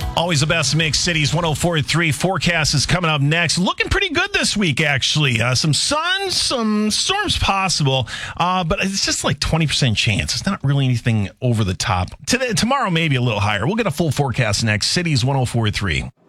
Always the best mix. Cities 104.3 forecast is coming up next. Looking pretty good this week, actually. Some sun, some storms possible, but it's just like 20% chance. It's not really anything over the top. Tomorrow, maybe a little higher. We'll get a full forecast next. Cities 104.3.